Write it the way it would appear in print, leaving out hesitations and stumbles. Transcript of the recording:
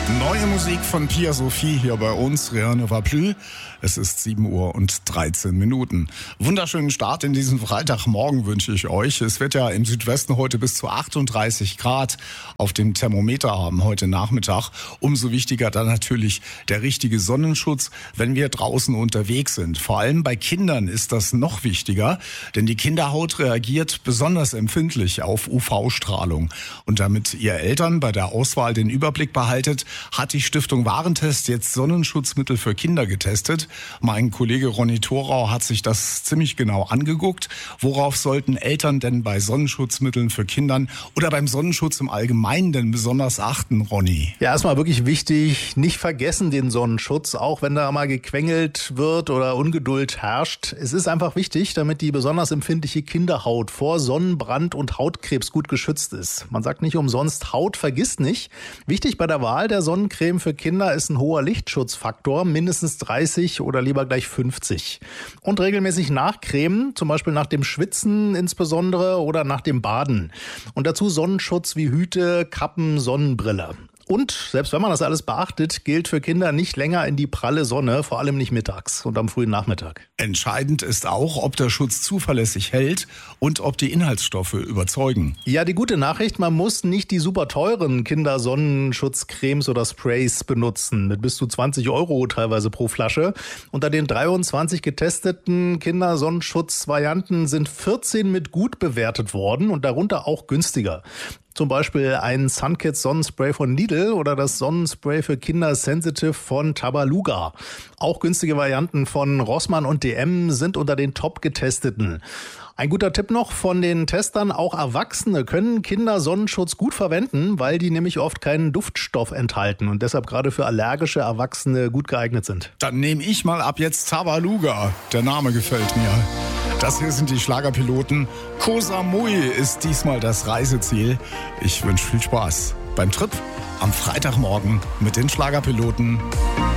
Neue Musik von Pia Sophie hier bei uns, Rien ne va plus. Es ist 7:13 Uhr. Wunderschönen Start in diesen Freitagmorgen wünsche ich euch. Es wird ja im Südwesten heute bis zu 38 Grad auf dem Thermometer haben heute Nachmittag. Umso wichtiger dann natürlich der richtige Sonnenschutz, wenn wir draußen unterwegs sind. Vor allem bei Kindern ist das noch wichtiger, denn die Kinderhaut reagiert besonders empfindlich auf UV-Strahlung. Und damit ihr Eltern bei der Auswahl den Überblick behaltet, hat die Stiftung Warentest jetzt Sonnenschutzmittel für Kinder getestet. Mein Kollege Ronny Thorau hat sich das ziemlich genau angeguckt. Worauf sollten Eltern denn bei Sonnenschutzmitteln für Kindern oder beim Sonnenschutz im Allgemeinen denn besonders achten, Ronny? Ja, erstmal wirklich wichtig, nicht vergessen den Sonnenschutz, auch wenn da mal gequengelt wird oder Ungeduld herrscht. Es ist einfach wichtig, damit die besonders empfindliche Kinderhaut vor Sonnenbrand und Hautkrebs gut geschützt ist. Man sagt nicht umsonst, Haut vergisst nicht. Wichtig bei der Wahl der Sonnencreme für Kinder ist ein hoher Lichtschutzfaktor, mindestens 30 oder lieber gleich 50. Und regelmäßig nachcremen, zum Beispiel nach dem Schwitzen insbesondere oder nach dem Baden. Und dazu Sonnenschutz wie Hüte, Kappen, Sonnenbrille. Und selbst wenn man das alles beachtet, gilt für Kinder nicht länger in die pralle Sonne, vor allem nicht mittags und am frühen Nachmittag. Entscheidend ist auch, ob der Schutz zuverlässig hält und ob die Inhaltsstoffe überzeugen. Ja, die gute Nachricht, man muss nicht die super teuren Kindersonnenschutzcremes oder Sprays benutzen, mit bis zu 20 € teilweise pro Flasche. Unter den 23 getesteten Kindersonnenschutzvarianten sind 14 mit gut bewertet worden und darunter auch günstiger. Zum Beispiel ein Sunkids Sonnenspray von Lidl oder das Sonnenspray für Kinder Sensitive von Tabaluga. Auch günstige Varianten von Rossmann und DM sind unter den top getesteten. Ein guter Tipp noch von den Testern, auch Erwachsene können Kindersonnenschutz gut verwenden, weil die nämlich oft keinen Duftstoff enthalten und deshalb gerade für allergische Erwachsene gut geeignet sind. Dann nehme ich mal ab jetzt Tabaluga. Der Name gefällt mir. Das hier sind die Schlagerpiloten. Koh Samui ist diesmal das Reiseziel. Ich wünsche viel Spaß beim Trip am Freitagmorgen mit den Schlagerpiloten.